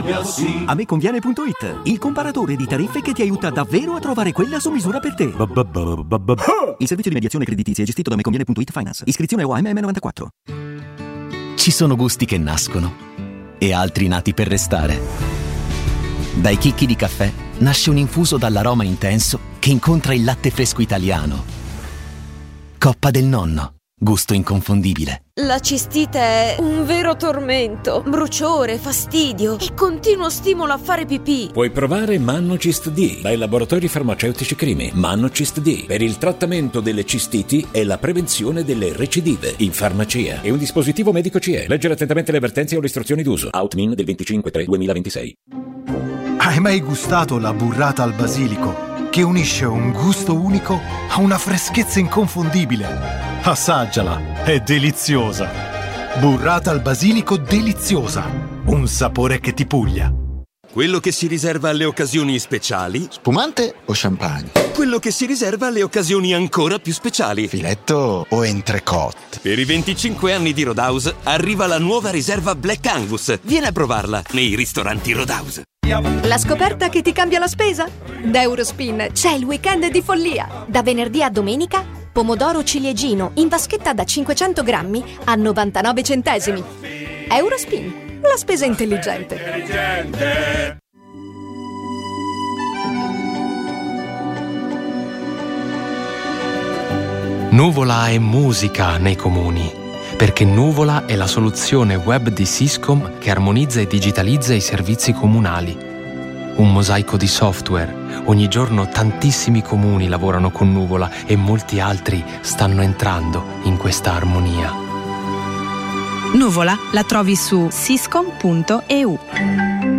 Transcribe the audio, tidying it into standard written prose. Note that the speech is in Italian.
Ameconviene.it, il comparatore di tariffe che ti aiuta davvero a trovare quella su misura per te. Il servizio di mediazione creditizia è gestito da Ameconviene.it Finance. Iscrizione OAMM 94. Ci sono gusti che nascono e altri nati per restare. Dai chicchi di caffè nasce un infuso dall'aroma intenso che incontra il latte fresco italiano. Coppa del Nonno, gusto inconfondibile. La cistite è un vero tormento, bruciore, fastidio e continuo stimolo a fare pipì. Puoi provare Mannocist D dai laboratori farmaceutici Crimi. Mannocist D per il trattamento delle cistiti e la prevenzione delle recidive in farmacia. È un dispositivo medico CE. Leggere attentamente le avvertenze o le istruzioni d'uso. Outmin del 25/3/2026. Hai mai gustato la burrata al basilico, che unisce un gusto unico a una freschezza inconfondibile? Assaggiala, è deliziosa. Burrata al basilico deliziosa, un sapore che ti puglia. Quello che si riserva alle occasioni speciali. Spumante o champagne? Quello che si riserva alle occasioni ancora più speciali. Filetto o entrecôte? Per i 25 anni di Roadhouse arriva la nuova riserva Black Angus. Vieni a provarla nei ristoranti Roadhouse. La scoperta che ti cambia la spesa? Da Eurospin c'è il weekend di follia. Da venerdì a domenica, pomodoro ciliegino in vaschetta da 500 grammi a 99 centesimi. Eurospin, la spesa intelligente. Nuvola è musica nei comuni, perché Nuvola è la soluzione web di Syscom che armonizza e digitalizza i servizi comunali. Un mosaico di software. Ogni giorno tantissimi comuni lavorano con Nuvola e molti altri stanno entrando in questa armonia. Nuvola la trovi su syscom.eu.